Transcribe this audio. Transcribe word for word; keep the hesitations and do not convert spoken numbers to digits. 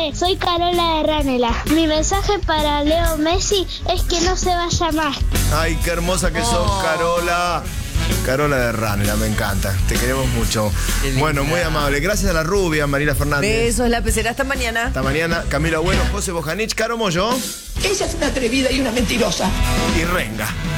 Soy Carola de Ranela. Mi mensaje para Leo Messi es que no se vaya más. Ay, qué hermosa que sos, Carola. Carola de Ranela, me encanta. Te queremos mucho. Bueno, muy amable. Gracias a la rubia, Marina Fernández. Besos, la pecera. Hasta mañana. Hasta mañana. Camilo Bueno, José Bojanich, Caro Moyo. Ella es una atrevida y una mentirosa. Y Renga.